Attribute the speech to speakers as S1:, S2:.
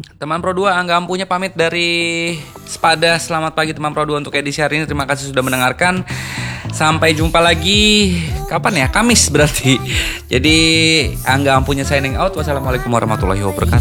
S1: Teman Pro 2, Angga Ampunya pamit dari Sepada. Selamat pagi teman Pro 2 untuk edisi hari ini. Terima kasih sudah mendengarkan. Sampai jumpa lagi. Kapan ya? Kamis berarti. Jadi Angga Ampunya signing out. Wassalamualaikum warahmatullahi wabarakatuh.